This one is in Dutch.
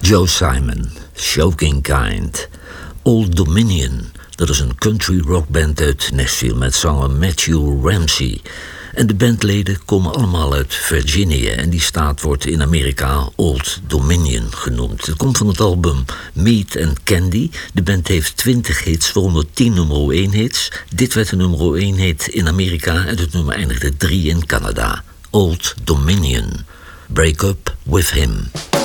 Joe Simon, Choking Kind. Old Dominion, dat is een country rockband uit Nashville met zanger Matthew Ramsey. En de bandleden komen allemaal uit Virginia en die staat wordt in Amerika Old Dominion genoemd. Het komt van het album Meat and Candy. De band heeft 20 hits, waaronder 10 nummer 1 hits. Dit werd de nummer 1 hit in Amerika en het nummer eindigde 3 in Canada. Old Dominion. Break Up With Him.